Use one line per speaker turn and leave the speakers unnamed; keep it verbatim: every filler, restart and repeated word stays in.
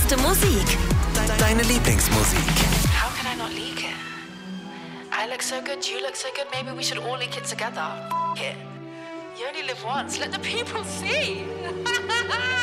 beste Musik.
Deine Lieblingsmusik.
How can I not leak it? I look so good, you look so good, maybe we should all leak it together. F- it. You only live once, let the people see.